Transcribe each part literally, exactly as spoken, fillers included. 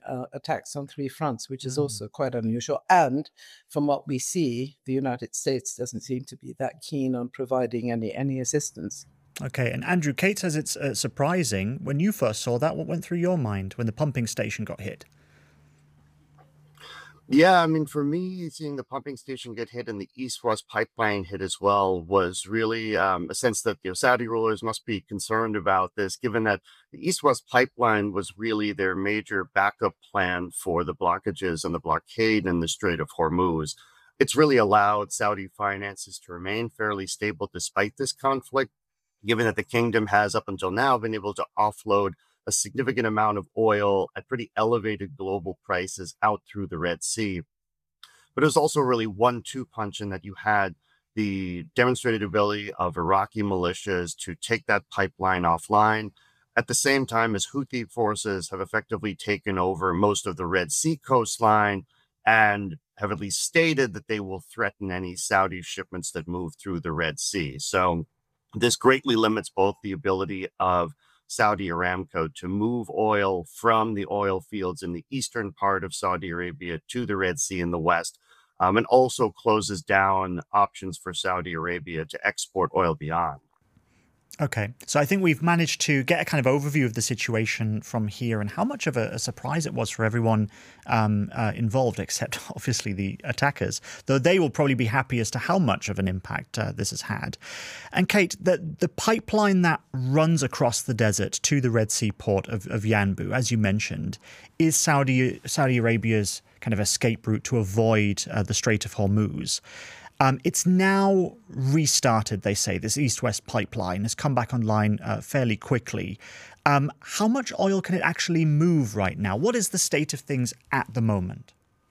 uh, attacks on three fronts, which is Mm. also quite unusual. And from what we see, the United States doesn't seem to be that keen on providing any any assistance. Okay, and Andrew, Kate says it's uh, surprising. When you first saw that, what went through your mind when the pumping station got hit? Yeah, I mean, for me, seeing the pumping station get hit and the East-West pipeline hit as well was really um, a sense that you know, Saudi rulers must be concerned about this, given that the East-West pipeline was really their major backup plan for the blockages and the blockade in the Strait of Hormuz. It's really allowed Saudi finances to remain fairly stable despite this conflict, given that the kingdom has up until now been able to offload a significant amount of oil at pretty elevated global prices out through the Red Sea. But it was also really one two punch in that you had the demonstrated ability of Iraqi militias to take that pipeline offline at the same time as Houthi forces have effectively taken over most of the Red Sea coastline and have at least stated that they will threaten any Saudi shipments that move through the Red Sea. So this greatly limits both the ability of Saudi Aramco to move oil from the oil fields in the eastern part of Saudi Arabia to the Red Sea in the west, um, and also closes down options for Saudi Arabia to export oil beyond. Okay, so I think we've managed to get a kind of overview of the situation from here and how much of a, a surprise it was for everyone um, uh, involved, except obviously the attackers, though they will probably be happy as to how much of an impact uh, this has had. And Kate, the, the pipeline that runs across the desert to the Red Sea port of, of Yanbu, as you mentioned, is Saudi, Saudi Arabia's kind of escape route to avoid uh, the Strait of Hormuz. Um, it's now restarted, they say. This east-west pipeline has come back online uh, fairly quickly. Um, how much oil can it actually move right now? What is the state of things at the moment?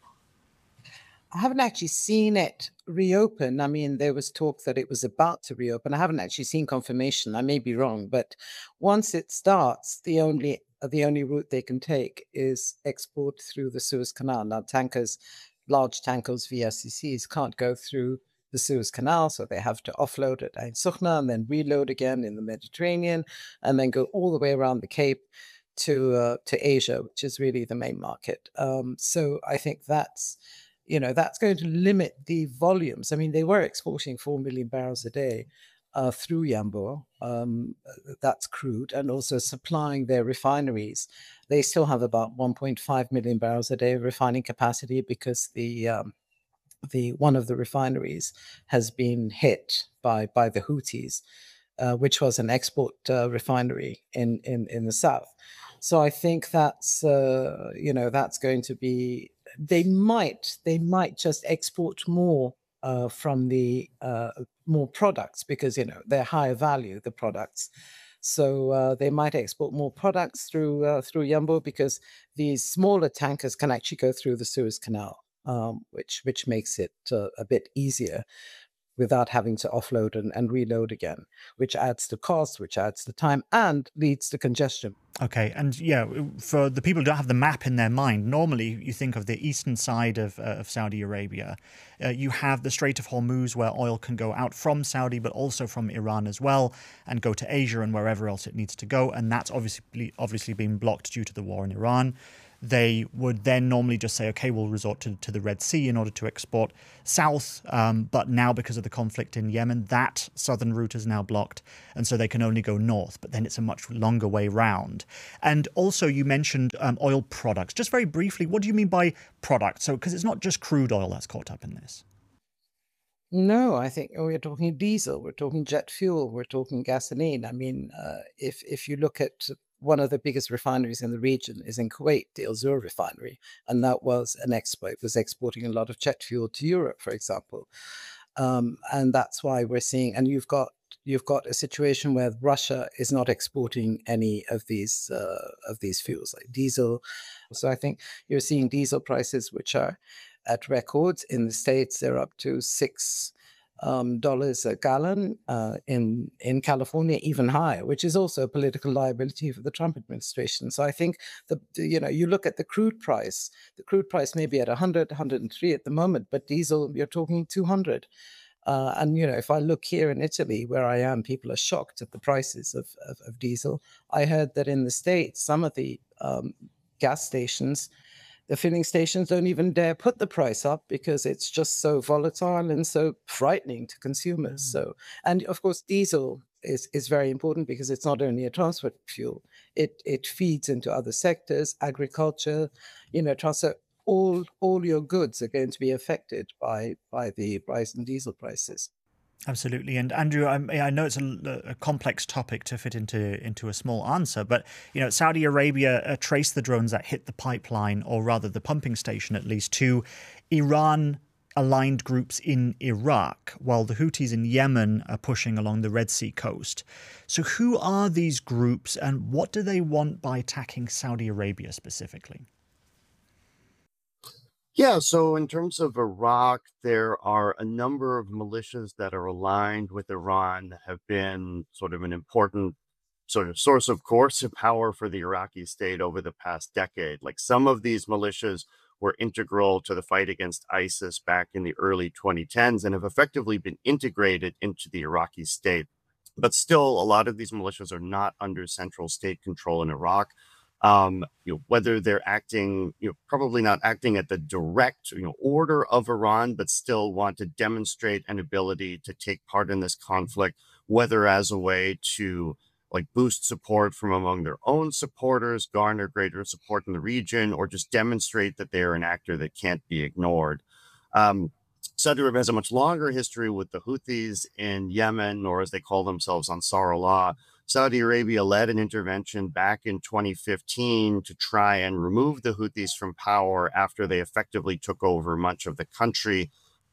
I haven't actually seen it reopen. I mean, there was talk that it was about to reopen. I haven't actually seen confirmation. I may be wrong, but once it starts, the only the only route they can take is export through the Suez Canal. Now, tankers, large tankers, V L C Cs, can't go through the Suez Canal, so they have to offload at Ain Sokhna and then reload again in the Mediterranean, and then go all the way around the Cape to uh, to Asia, which is really the main market. Um, so I think that's you know that's going to limit the volumes. I mean, they were exporting four million barrels a day uh, through Yanbu. Um, uh, that's crude, and also supplying their refineries. They still have about one point five million barrels a day of refining capacity because the um, the one of the refineries has been hit by by the Houthis, uh, which was an export uh, refinery in, in in the south. So I think that's uh, you know that's going to be they might they might just export more uh, from the uh, more products because you know they're higher value the products. So uh, they might export more products through uh, through Yambo because these smaller tankers can actually go through the Suez Canal, um, which which makes it uh, a bit easier without having to offload and, and reload again, which adds to cost, which adds to time, and leads to congestion. Okay, and yeah, for the people who don't have the map in their mind, normally you think of the eastern side of, uh, of Saudi Arabia. Uh, you have the Strait of Hormuz where oil can go out from Saudi, but also from Iran as well, and go to Asia and wherever else it needs to go. And that's obviously obviously been blocked due to the war in Iran. They would then normally just say, okay, we'll resort to, to the Red Sea in order to export south. Um, but now, because of the conflict in Yemen, that southern route is now blocked. And so they can only go north. But then it's a much longer way round. And also, you mentioned um, oil products. Just very briefly, what do you mean by products? So, because it's not just crude oil that's caught up in this. No, I think we're talking diesel, we're talking jet fuel, we're talking gasoline. I mean, uh, if if you look at one of the biggest refineries in the region is in Kuwait, the Al Zour refinery, and that was an export, was exporting a lot of jet fuel to Europe, for example. Um, and that's why we're seeing, and you've got you've got a situation where Russia is not exporting any of these uh, of these fuels like diesel. So I think you're seeing diesel prices which are at records in the States. They're up to six um, dollars a gallon. Uh, in in California, even higher, which is also a political liability for the Trump administration. So I think the the- you know you look at the crude price. The crude price may be at one hundred, one hundred three at the moment, but diesel you're talking two hundred. Uh, and you know, if I look here in Italy, where I am, people are shocked at the prices of, of, of diesel. I heard that in the States, some of the um, gas stations the filling stations don't even dare put the price up because it's just so volatile and so frightening to consumers. Mm. So, and of course, diesel is, is very important because it's not only a transport fuel, it, it feeds into other sectors, agriculture, you know, transfer. All, all your goods are going to be affected by, by the rise in diesel prices. Absolutely. And Andrew, I, I know it's a, a complex topic to fit into into a small answer, but you know, Saudi Arabia uh, traced the drones that hit the pipeline, or rather the pumping station at least, to Iran aligned groups in Iraq, while the Houthis in Yemen are pushing along the Red Sea coast. So who are these groups and what do they want by attacking Saudi Arabia specifically? Yeah, so in terms of Iraq, there are a number of militias that are aligned with Iran that have been sort of an important sort of source of coercive power for the Iraqi state over the past decade. Like some of these militias were integral to the fight against ISIS back in the early twenty tens and have effectively been integrated into the Iraqi state. But still, a lot of these militias are not under central state control in Iraq. Um, you know, whether they're acting, you know, probably not acting at the direct, you know, order of Iran, but still want to demonstrate an ability to take part in this conflict, whether as a way to like boost support from among their own supporters, garner greater support in the region, or just demonstrate that they're an actor that can't be ignored. Um, Saudi Arabia has a much longer history with the Houthis in Yemen, or as they call themselves, Ansarullah. Saudi Arabia led an intervention back in twenty fifteen to try and remove the Houthis from power after they effectively took over much of the country.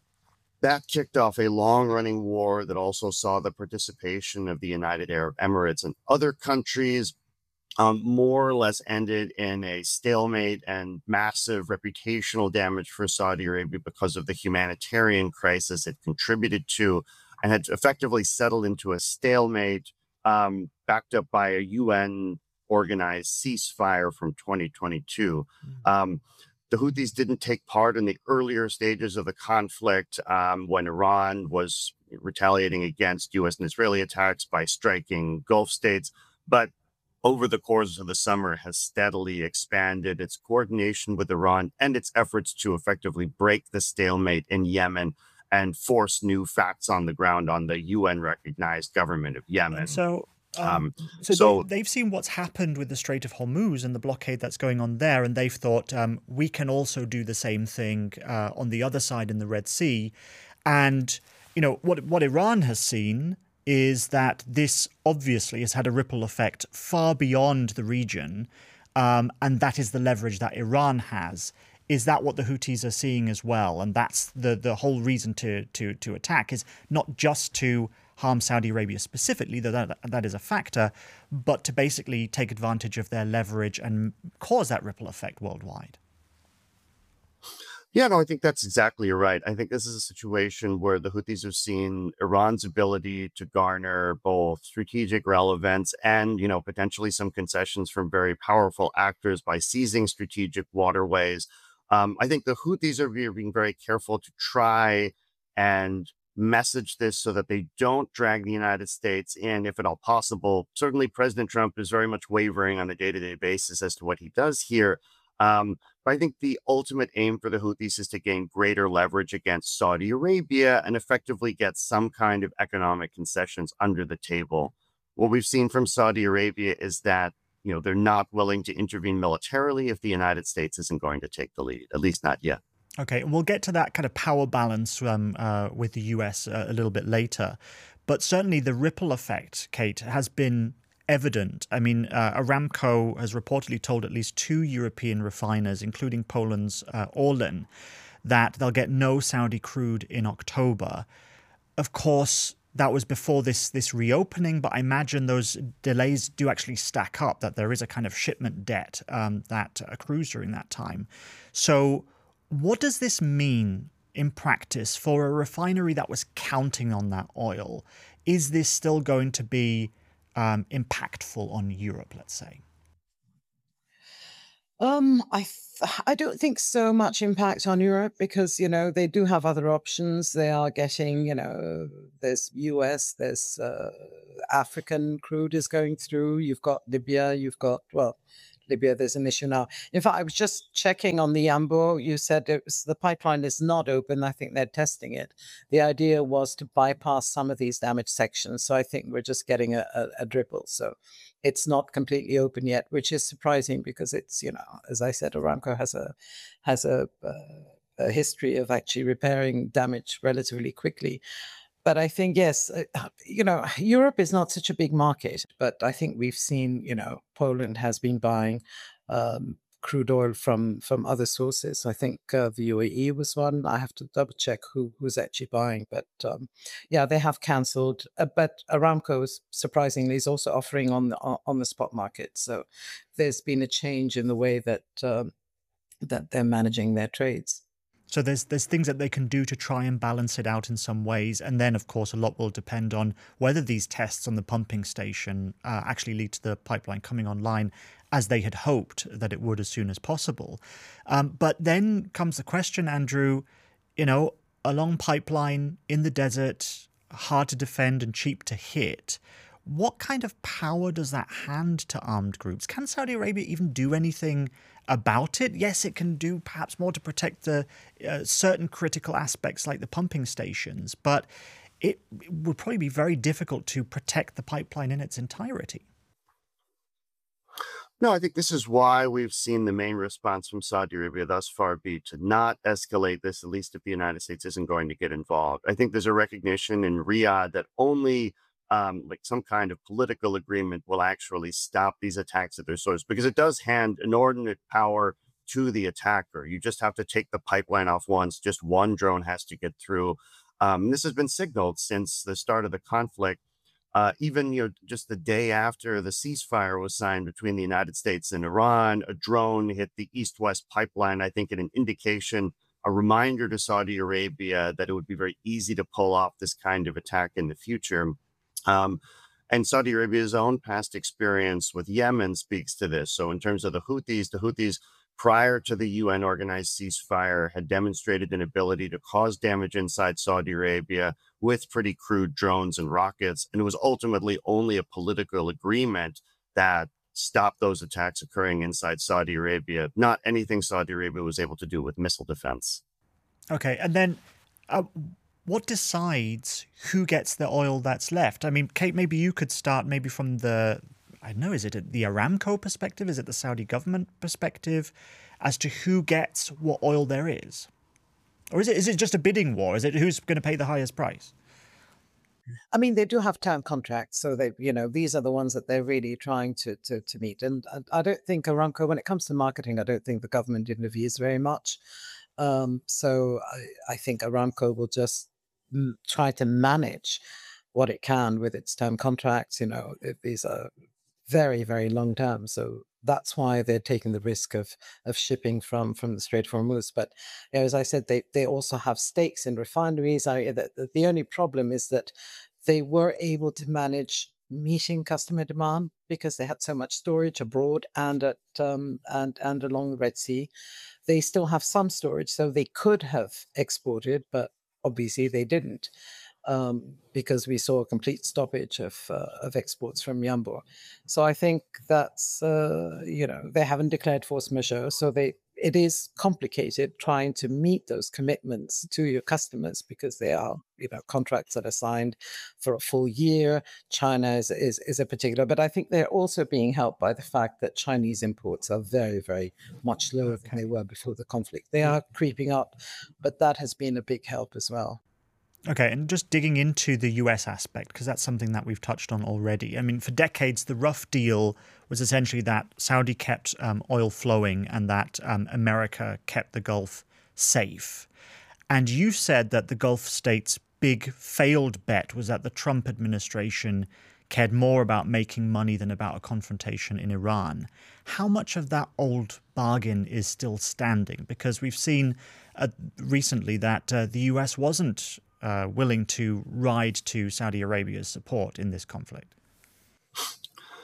That kicked off a long-running war that also saw the participation of the United Arab Emirates and other countries. Um, more or less ended in a stalemate and massive reputational damage for Saudi Arabia because of the humanitarian crisis it contributed to, and had effectively settled into a stalemate um, backed up by a U N organized ceasefire from twenty twenty-two. Mm-hmm. Um, the Houthis didn't take part in the earlier stages of the conflict um, when Iran was retaliating against U S and Israeli attacks by striking Gulf states, but over the course of the summer has steadily expanded its coordination with Iran and its efforts to effectively break the stalemate in Yemen and force new facts on the ground on the U N-recognized government of Yemen. And so, um, um, so, so they, they've seen what's happened with the Strait of Hormuz and the blockade that's going on there, and they've thought um, we can also do the same thing uh, on the other side in the Red Sea. And you know what what Iran has seen is that this obviously has had a ripple effect far beyond the region, um, and that is the leverage that Iran has. Is that what the Houthis are seeing as well? And that's the the whole reason to to to attack, is not just to harm Saudi Arabia specifically, though that, that is a factor, but to basically take advantage of their leverage and cause that ripple effect worldwide. Yeah, no, I think that's exactly right. I think this is a situation where the Houthis have seen Iran's ability to garner both strategic relevance and, you know, potentially some concessions from very powerful actors by seizing strategic waterways. Um, I think the Houthis are being very careful to try and message this so that they don't drag the United States in, if at all possible. Certainly, President Trump is very much wavering on a day-to-day basis as to what he does here. Um, but I think the ultimate aim for the Houthis is to gain greater leverage against Saudi Arabia and effectively get some kind of economic concessions under the table. What we've seen from Saudi Arabia is that, you know, they're not willing to intervene militarily if the United States isn't going to take the lead, at least not yet. Okay, and we'll get to that kind of power balance um, uh, with the U S uh, a little bit later. But certainly the ripple effect, Kate, has been evident. I mean, uh, Aramco has reportedly told at least two European refiners, including Poland's uh, Orlen, that they'll get no Saudi crude in October. Of course, that was before this this reopening, but I imagine those delays do actually stack up, that there is a kind of shipment debt um, that accrues during that time. So what does this mean in practice for a refinery that was counting on that oil? Is this still going to be um, impactful on Europe, let's say? Um, I th- I don't think so much impact on Europe because, you know, they do have other options. They are getting, you know, there's U S, there's uh, African crude is going through. You've got Libya, you've got, well, Libya, there's an issue now. In fact, I was just checking on the Yambo. You said it was, the pipeline is not open. I think they're testing it. The idea was to bypass some of these damaged sections. So I think we're just getting a, a, a dribble. So it's not completely open yet, which is surprising because it's, you know, as I said, Aramco has a has a, uh, a history of actually repairing damage relatively quickly. But I think, yes, uh, you know, Europe is not such a big market, but I think we've seen, you know, Poland has been buying um, crude oil from from other sources. I think uh, the U A E was one. I have to double check who who's actually buying, but um, yeah, they have cancelled. Uh, but Aramco is surprisingly is also offering on the on the spot market. So there's been a change in the way that um, that they're managing their trades. So there's there's things that they can do to try and balance it out in some ways. And then, of course, a lot will depend on whether these tests on the pumping station uh, actually lead to the pipeline coming online as they had hoped that it would as soon as possible. Um, but then comes the question, Andrew, you know, a long pipeline in the desert, hard to defend and cheap to hit. What kind of power does that hand to armed groups? Can Saudi Arabia even do anything about it? Yes, it can do perhaps more to protect the uh, certain critical aspects like the pumping stations, but it, it would probably be very difficult to protect the pipeline in its entirety. No, I think this is why we've seen the main response from Saudi Arabia thus far be to not escalate this, at least if the United States isn't going to get involved. I think there's a recognition in Riyadh that only Um, like some kind of political agreement will actually stop these attacks at their source, because it does hand inordinate power to the attacker. You just have to take the pipeline off once. Just one drone has to get through. Um, this has been signaled since the start of the conflict. Uh, even, you know, just the day after the ceasefire was signed between the United States and Iran, a drone hit the east-west pipeline, I think, in an indication, a reminder to Saudi Arabia that it would be very easy to pull off this kind of attack in the future. Um, and Saudi Arabia's own past experience with Yemen speaks to this. So in terms of the Houthis, the Houthis, prior to the U N organized ceasefire, had demonstrated an ability to cause damage inside Saudi Arabia with pretty crude drones and rockets. And it was ultimately only a political agreement that stopped those attacks occurring inside Saudi Arabia, not anything Saudi Arabia was able to do with missile defense. Okay. And then uh, what decides who gets the oil that's left? I mean, Kate, maybe you could start maybe from the, I don't know, is it the Aramco perspective? Is it the Saudi government perspective as to who gets what oil there is? Or is it is it just a bidding war? Is it who's going to pay the highest price? I mean, they do have term contracts, so they, you know, these are the ones that they're really trying to to, to meet. And I, I don't think Aramco, when it comes to marketing, I don't think the government intervenes very much. Um, so I, I think Aramco will just m- try to manage what it can with its term contracts. You know, it- these are very, very long term. So that's why they're taking the risk of of shipping from from the Strait of Hormuz. But you know, as I said, they they also have stakes in refineries. I, the, the the only problem is that they were able to manage meeting customer demand because they had so much storage abroad and at um, and and along the Red Sea. They still have some storage, so they could have exported, but obviously they didn't, um, because we saw a complete stoppage of uh, of exports from Yanbu. So I think that's uh, you know, they haven't declared force majeure, so they it is complicated trying to meet those commitments to your customers because they are, you know, contracts that are signed for a full year. China is is, is a particular, but I think they're also being helped by the fact that Chinese imports are very very much lower than they were before the conflict. They are creeping up, but that has been a big help as well. Okay, and just digging into the U S aspect, because that's something that we've touched on already. I mean, for decades, the rough deal was essentially that Saudi kept um, oil flowing and that um, America kept the Gulf safe. And you said that the Gulf states' big failed bet was that the Trump administration cared more about making money than about a confrontation in Iran. How much of that old bargain is still standing? Because we've seen uh, recently that uh, the U S wasn't Uh, willing to ride to Saudi Arabia's support in this conflict.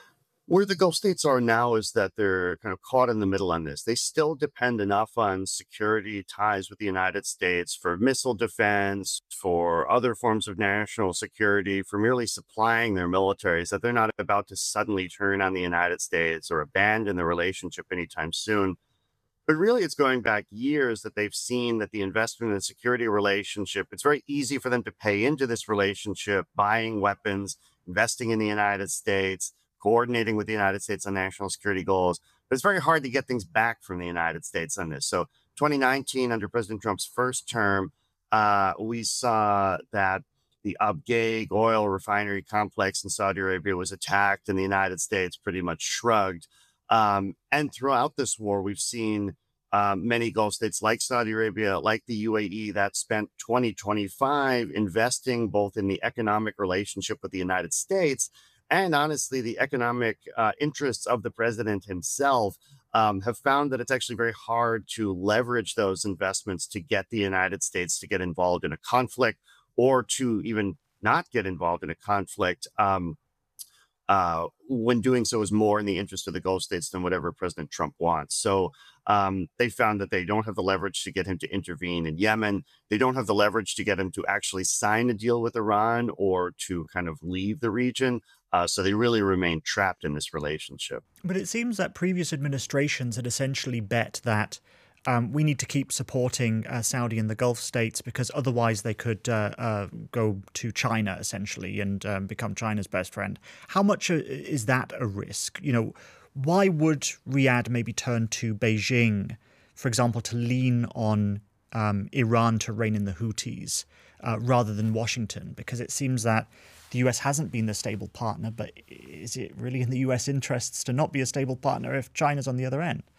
Where the Gulf states are now is that they're kind of caught in the middle on this. They still depend enough on security ties with the United States for missile defense, for other forms of national security, for merely supplying their militaries that they're not about to suddenly turn on the United States or abandon the relationship anytime soon. But really, it's going back years that they've seen that the investment in the security relationship, it's very easy for them to pay into this relationship, buying weapons, investing in the United States, coordinating with the United States on national security goals. But it's very hard to get things back from the United States on this. So twenty nineteen, under President Trump's first term, uh, we saw that the Abqaiq oil refinery complex in Saudi Arabia was attacked, and the United States pretty much shrugged. Um, and throughout this war, we've seen um, many Gulf states like Saudi Arabia, like the U A E, that spent twenty twenty-five investing both in the economic relationship with the United States and honestly, the economic uh, interests of the president himself, um, have found that it's actually very hard to leverage those investments to get the United States to get involved in a conflict or to even not get involved in a conflict. Um, uh, when doing so is more in the interest of the Gulf states than whatever President Trump wants. So um, they found that they don't have the leverage to get him to intervene in Yemen. They don't have the leverage to get him to actually sign a deal with Iran or to kind of leave the region. Uh, so they really remain trapped in this relationship. But it seems that previous administrations had essentially bet that Um, we need to keep supporting uh, Saudi and the Gulf states because otherwise they could uh, uh, go to China essentially and um, become China's best friend. How much is that a risk? You know, why would Riyadh maybe turn to Beijing, for example, to lean on um, Iran to rein in the Houthis uh, rather than Washington? Because it seems that the U S hasn't been the stable partner, but is it really in the U S interests to not be a stable partner if China's on the other end?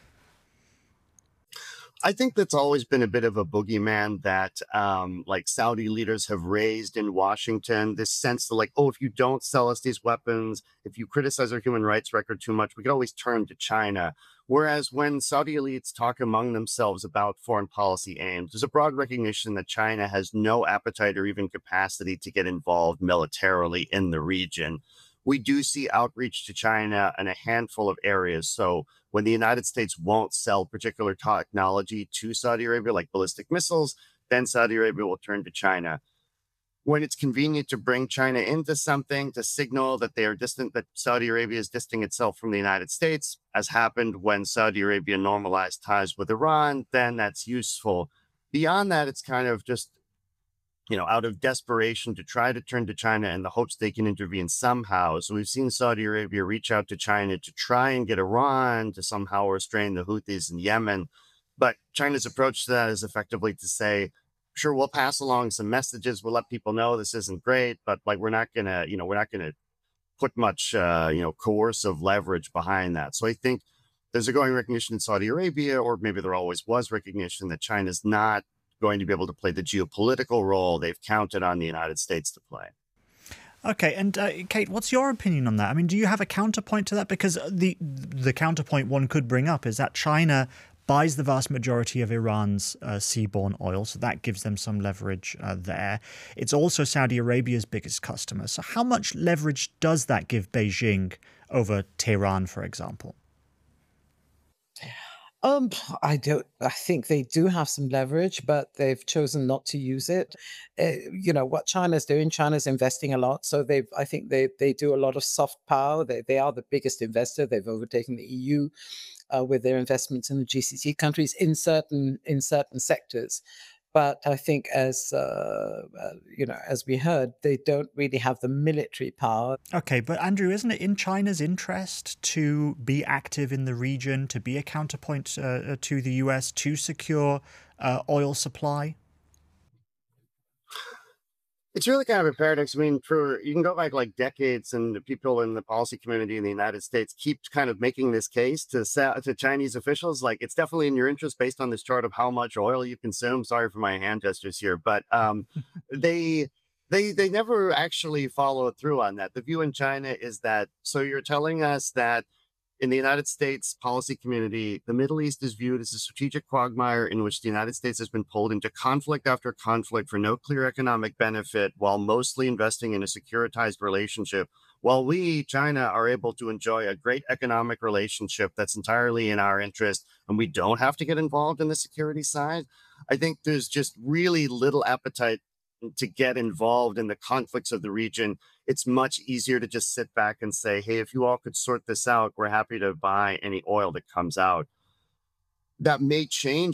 I think that's always been a bit of a boogeyman that um, like Saudi leaders have raised in Washington, this sense that like, oh, if you don't sell us these weapons, if you criticize our human rights record too much, we could always turn to China. Whereas when Saudi elites talk among themselves about foreign policy aims, there's a broad recognition that China has no appetite or even capacity to get involved militarily in the region. We do see outreach to China in a handful of areas. So when the United States won't sell particular technology to Saudi Arabia, like ballistic missiles, then Saudi Arabia will turn to China. When it's convenient to bring China into something to signal that they are distant, that Saudi Arabia is distancing itself from the United States, as happened when Saudi Arabia normalized ties with Iran, then that's useful. Beyond that, it's kind of just, you know, out of desperation to try to turn to China in the hopes they can intervene somehow. So we've seen Saudi Arabia reach out to China to try and get Iran to somehow restrain the Houthis in Yemen. But China's approach to that is effectively to say, sure, we'll pass along some messages. We'll let people know this isn't great, but like, we're not going to, you know, we're not going to put much, uh, you know, coercive leverage behind that. So I think there's a growing recognition in Saudi Arabia, or maybe there always was recognition that China's not going to be able to play the geopolitical role they've counted on the United States to play. Okay, and uh, Kate, what's your opinion on that? I mean, do you have a counterpoint to that? Because the the counterpoint one could bring up is that China buys the vast majority of Iran's uh, seaborne oil, so that gives them some leverage uh, there. It's also Saudi Arabia's biggest customer. So how much leverage does that give Beijing over Tehran, for example? Um, I don't. I think they do have some leverage, but they've chosen not to use it. Uh, you know what China's doing. China's investing a lot, so they've. I think they they do a lot of soft power. They they are the biggest investor. They've overtaken the E U uh, with their investments in the G C C countries in certain in certain sectors. But I think, as uh, uh, you know, as we heard, they don't really have the military power. Okay, but Andrew, isn't it in China's interest to be active in the region, to be a counterpoint uh, to the U S, to secure uh, oil supply? It's really kind of a paradox. I mean, for you can go back like decades, and the people in the policy community in the United States keep kind of making this case to sa- to Chinese officials, like it's definitely in your interest based on this chart of how much oil you consume. Sorry for my hand gestures here, but um, they they they never actually follow through on that. The view in China is that, so you're telling us that in the United States policy community, the Middle East is viewed as a strategic quagmire in which the United States has been pulled into conflict after conflict for no clear economic benefit, while mostly investing in a securitized relationship while we, China, are able to enjoy a great economic relationship that's entirely in our interest, and we don't have to get involved in the security side, I think there's just really little appetite to get involved in the conflicts of the region. It's much easier to just sit back and say, hey, if you all could sort this out, we're happy to buy any oil that comes out. That may change